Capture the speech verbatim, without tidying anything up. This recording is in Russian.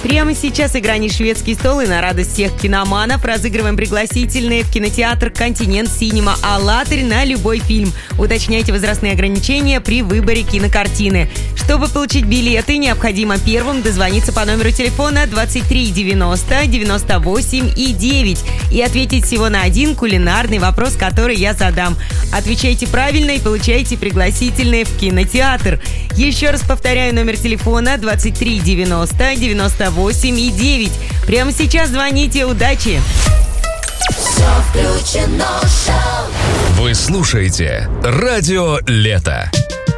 Прямо сейчас игра «Не шведский стол» и на радость всех киноманов разыгрываем пригласительные в кинотеатр «Континент Синема АЛЛАТРА» на любой фильм. Уточняйте возрастные ограничения при выборе кинокартины. Чтобы получить билеты, необходимо первым дозвониться по номеру телефона двадцать три девяносто девяносто восемь и девять и ответить всего на один кулинарный вопрос, который я задам. Отвечайте правильно и получайте пригласительные в кинотеатр. Еще раз повторяю номер телефона двадцать три девяносто девяносто восемь и девять. Прямо сейчас звоните. Удачи! Все включено шоу. Вы слушаете «Радио Лето».